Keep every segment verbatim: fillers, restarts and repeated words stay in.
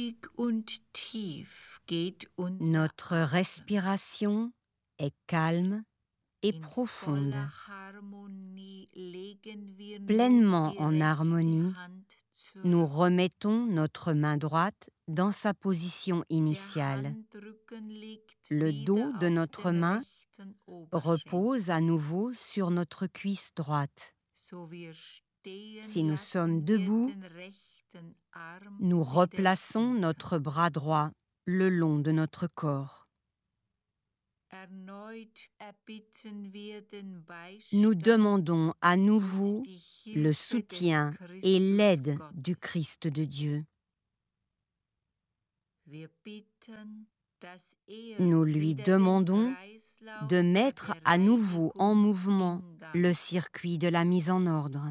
Notre respiration est calme et profonde. Pleinement en harmonie, nous remettons notre main droite dans sa position initiale. Le dos de notre main repose à nouveau sur notre cuisse droite. Si nous sommes debout, nous replaçons notre bras droit le long de notre corps. Nous demandons à nouveau le soutien et l'aide du Christ de Dieu. Nous lui demandons de mettre à nouveau en mouvement le circuit de la mise en ordre.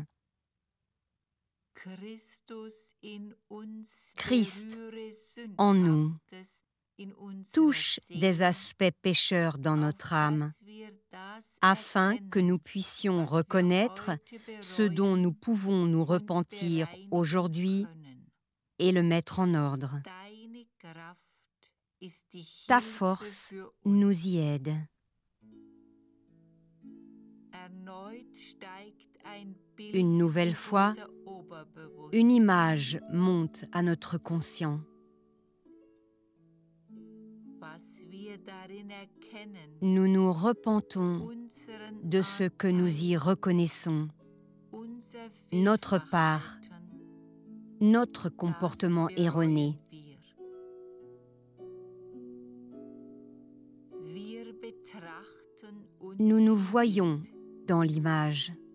Christ, en nous, touche des aspects pécheurs dans notre âme, afin que nous puissions reconnaître ce dont nous pouvons nous repentir aujourd'hui et le mettre en ordre. Ta force nous y aide. Une nouvelle fois, une image monte à notre conscient. Nous nous repentons de ce que nous y reconnaissons, notre part, notre comportement erroné. Nous nous voyons dans l'image.